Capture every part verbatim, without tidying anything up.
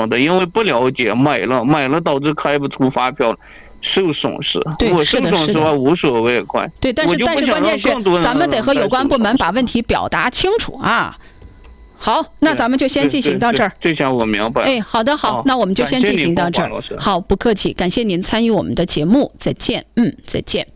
晓得，因为不了解，买了买了导致开不出发票，受损失。 对， 我受损失的话无所谓，快。 对，但是但是关键是咱们得和有关部门把问题表达清楚啊。好，那咱们就先进行到这儿。 这下我明白。 哎，好的，好，那我们就先进行到这儿。好，不客气，感谢您参与我们的节目，再见。嗯，再见。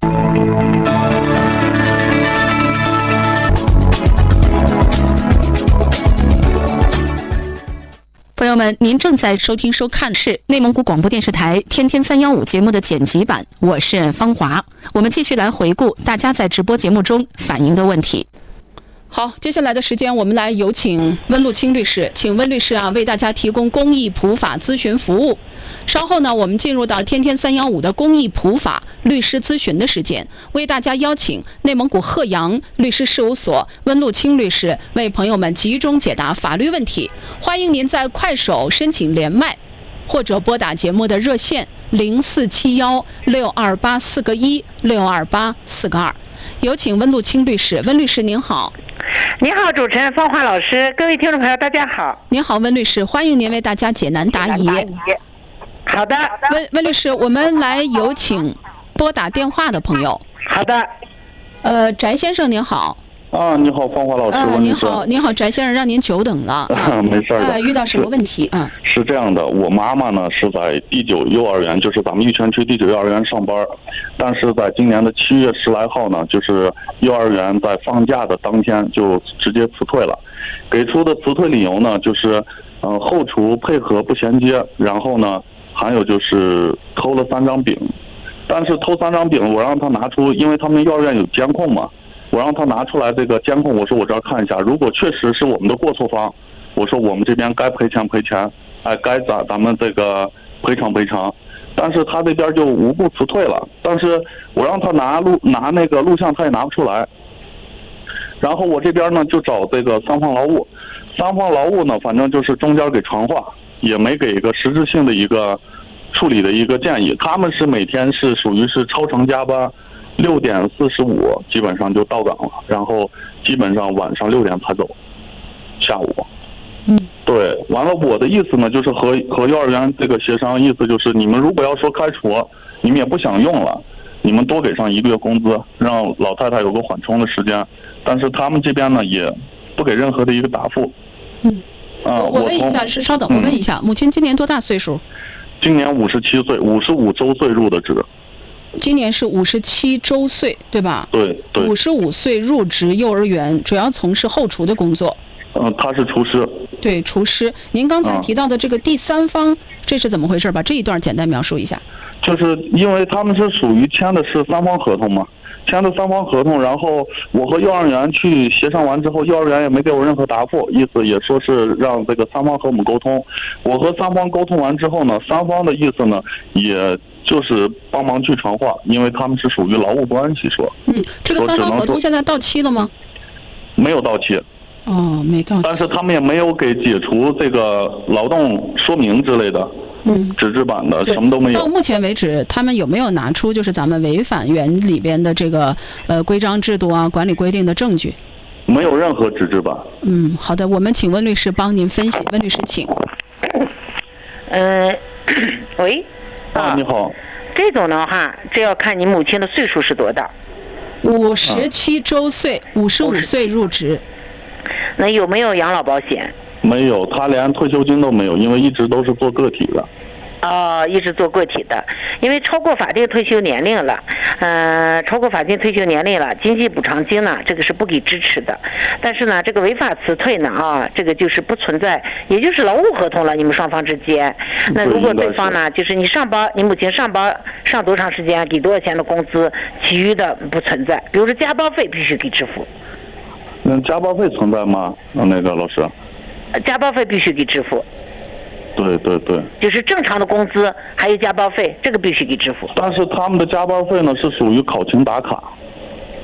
朋友们，您正在收听收看是内蒙古广播电视台天天三幺五节目的剪辑版，我是方华。我们继续来回顾大家在直播节目中反映的问题。好，接下来的时间我们来有请温路清律师，请温律师啊为大家提供公益普法咨询服务。稍后呢，我们进入到天天三幺五的公益普法律师咨询的时间，为大家邀请内蒙古鹤阳律师事务所温路清律师为朋友们集中解答法律问题。欢迎您在快手申请连麦，或者拨打节目的热线零四七幺六二八四个一六二八四个二。有请温路清律师，温律师您好。 您好，主持人方华老师，各位听众朋友，大家好。 您好，温律师，欢迎您为大家解难答疑。 好的， 温温律师，我们来有请拨打电话的朋友。 好的。 呃，翟先生您好。 啊，你好，方华老师。 啊，您好，您好，翟先生，让您久等了。 啊、没事的、 呃。遇到什么问题？嗯。 是这样的，我妈妈呢是在第九幼儿园，就是咱们玉泉区第九幼儿园上班，但是在今年的七月十来号呢，就是幼儿园在放假的当天就直接辞退了，给出的辞退理由呢就是，呃，后厨配合不衔接，然后呢还有就是偷了三张饼，但是偷三张饼我让他拿出，因为他们幼儿园有监控嘛。我让他拿出来这个监控，我说我这儿看一下，如果确实是我们的过错方，我说我们这边该赔钱赔钱，哎，该咋咱们这个赔偿赔偿。但是他这边就无故辞退了，但是我让他拿录拿那个录像，他也拿不出来。然后我这边呢就找这个三方劳务，三方劳务呢反正就是中间给传话，也没给一个实质性的一个处理的一个建议。他们是每天是属于是超长加班。六点四十五基本上就到岗了，然后基本上晚上六点才走，下午。 嗯， 对，完了我的意思呢，就是和和幼儿园这个协商，意思就是你们如果要说开除，你们也不想用了，你们多给上一个月工资，让老太太有个缓冲的时间。但是他们这边呢，也不给任何的一个答复。 嗯， 啊， 我问一下，是稍等，我问一下，母亲今年多大岁数？ 今年五十七岁，五十五周岁入的职。 今年是五十七周岁，对吧？ 对对。 五十五岁入职幼儿园，主要从事后厨的工作。 嗯，他是厨师。对， 厨师。您刚才提到的这个第三方，嗯、这是怎么回事？把这一段简单描述一下。 就是因为他们是属于签的是三方合同嘛，签的三方合同，然后我和幼儿园去协商完之后，幼儿园也没给我任何答复，意思也说是让这个三方和我们沟通。我和三方沟通完之后呢，三方的意思呢，也就是帮忙去传话，因为他们是属于劳务关系说。 嗯，这个三方合同现在到期了吗？ 没有到期。 哦，没到期。 但是他们也没有给解除这个劳动说明之类的。 嗯， 纸质版的什么都没有。 到目前为止，他们有没有拿出就是咱们违反原里边的这个呃规章制度啊、管理规定的证据？ 没有任何纸质版。 嗯，好的，我们请温律师帮您分析。温律师，请。 呃，喂。 啊，你好。 这种的话，这要看你母亲的岁数是多大。 五十七周岁，五十五岁入职。 那有没有养老保险？ 没有，他连退休金都没有，因为一直都是做个体的。 哦，一直做个体的，因为超过法定退休年龄了，呃，超过法定退休年龄了，经济补偿金呢，这个是不给支持的。但是呢，这个违法辞退呢，啊，这个就是不存在，也就是劳务合同了，你们双方之间。那如果对方呢，就是你上班，你母亲上班上多长时间，给多少钱的工资，其余的不存在。比如说加班费必须给支付。 那加班费存在吗？那个老师？ 加班费必须给支付。 对对对， 就是正常的工资还有加班费，这个必须给支付。 但是他们的加班费呢是属于考勤打卡，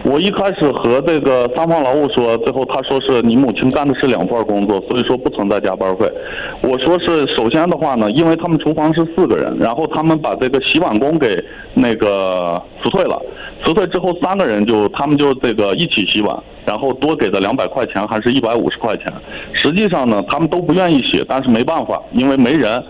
我一开始和这个三方劳务说，最后他说是你母亲干的是两份工作，所以说不存在加班费。我说是，首先的话呢，因为他们厨房是四个人，然后他们把这个洗碗工给那个辞退了，辞退之后三个人就他们就这个一起洗碗，然后多给的两百块钱还是一百五十块钱。实际上呢，他们都不愿意洗，但是没办法，因为没人。